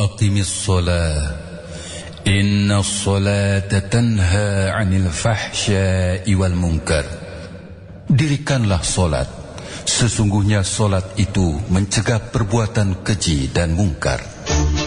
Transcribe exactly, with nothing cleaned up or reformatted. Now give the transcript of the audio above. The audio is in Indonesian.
Aqimis shalah Inna sholata tanha 'anil fahsya'i wal munkar. Dirikanlah solat, sesungguhnya solat itu mencegah perbuatan keji dan mungkar.